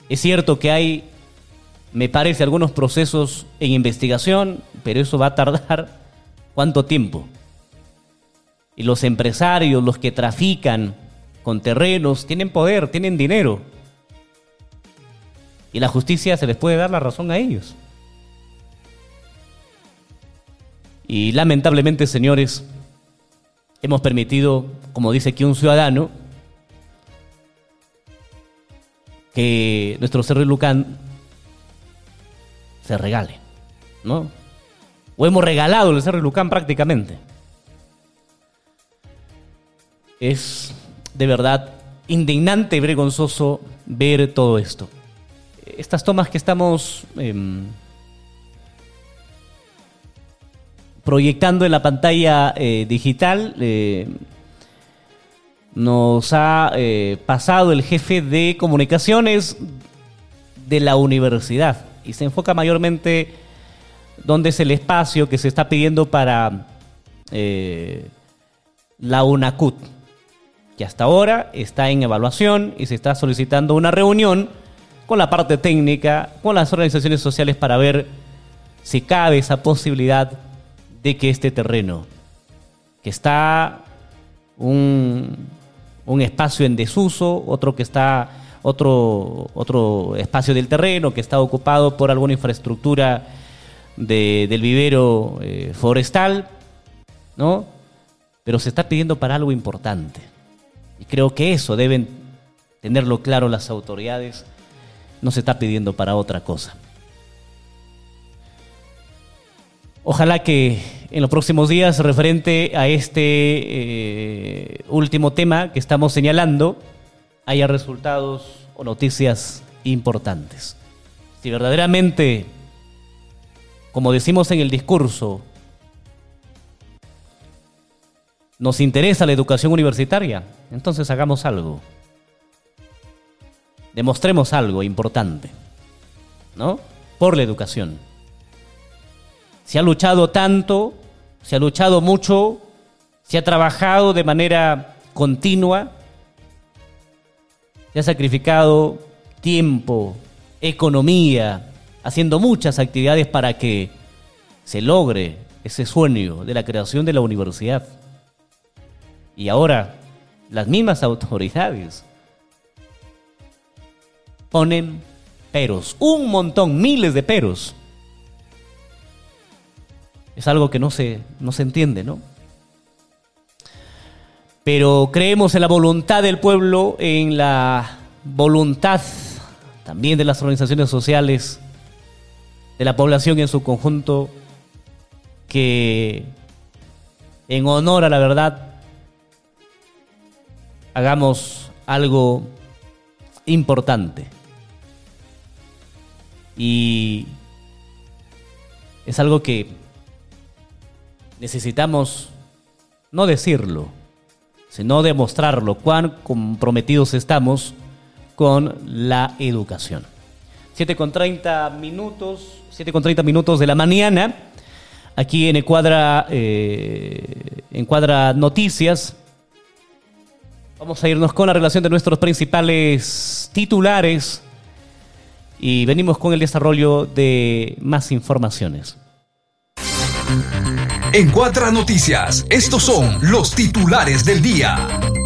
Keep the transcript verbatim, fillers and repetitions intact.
Es cierto que hay, me parece, algunos procesos en investigación, pero eso va a tardar ¿cuánto tiempo? Y los empresarios, los que trafican con terrenos, tienen poder, tienen dinero. Y la justicia se les puede dar la razón a ellos. Y lamentablemente, señores, hemos permitido, como dice aquí un ciudadano, que nuestro Cerro de Lucan se regale, ¿no? O hemos regalado el Cerro de Lucan prácticamente. Es de verdad indignante y vergonzoso ver todo esto. Estas tomas que estamos eh, proyectando en la pantalla eh, digital eh, nos ha eh, pasado el jefe de comunicaciones de la universidad y se enfoca mayormente dónde es el espacio que se está pidiendo para eh, la UNACUT, que hasta ahora está en evaluación y se está solicitando una reunión con la parte técnica, con las organizaciones sociales para ver si cabe esa posibilidad de que este terreno, que está un, un espacio en desuso, otro que está otro, otro espacio del terreno que está ocupado por alguna infraestructura de, del vivero eh, forestal, ¿no? Pero se está pidiendo para algo importante. Y creo que eso deben tenerlo claro las autoridades. No se está pidiendo para otra cosa. Ojalá que en los próximos días, referente a este eh, último tema que estamos señalando, haya resultados o noticias importantes. Si verdaderamente, como decimos en el discurso, nos interesa la educación universitaria, entonces hagamos algo. Demostremos algo importante, ¿no? Por la educación. Se ha luchado tanto, se ha luchado mucho, se ha trabajado de manera continua, se ha sacrificado tiempo, economía, haciendo muchas actividades para que se logre ese sueño de la creación de la universidad. Y ahora, las mismas autoridades ponen peros, un montón, miles de peros. Es algo que no se, no se entiende, ¿no? Pero creemos en la voluntad del pueblo, en la voluntad también de las organizaciones sociales, de la población en su conjunto, que en honor a la verdad hagamos algo importante. Y es algo que necesitamos no decirlo, sino demostrarlo, cuán comprometidos estamos con la educación. siete con treinta minutos, siete con treinta minutos de la mañana, aquí en Encuadra, eh, Encuadra Noticias. Vamos a irnos con la relación de nuestros principales titulares y venimos con el desarrollo de más informaciones. Encuadra Noticias, estos son los titulares del día.